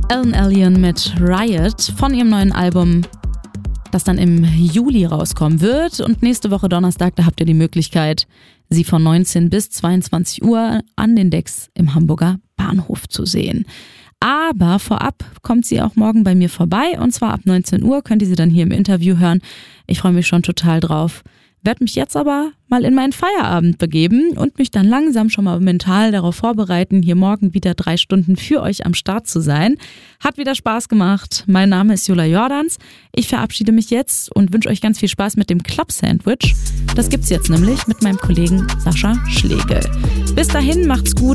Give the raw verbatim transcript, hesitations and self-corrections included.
Ellen Allien mit Riot von ihrem neuen Album, das dann im Juli rauskommen wird. Und nächste Woche Donnerstag, da habt ihr die Möglichkeit, sie von neunzehn bis zweiundzwanzig Uhr an den Decks im Hamburger Bahnhof zu sehen. Aber vorab kommt sie auch morgen bei mir vorbei, und zwar ab neunzehn Uhr könnt ihr sie dann hier im Interview hören. Ich freue mich schon total drauf. Werde mich jetzt aber mal in meinen Feierabend begeben und mich dann langsam schon mal mental darauf vorbereiten, hier morgen wieder drei Stunden für euch am Start zu sein. Hat wieder Spaß gemacht. Mein Name ist Jula Jordans. Ich verabschiede mich jetzt und wünsche euch ganz viel Spaß mit dem Club Sandwich. Das gibt's jetzt nämlich mit meinem Kollegen Sascha Schlegel. Bis dahin, macht's gut.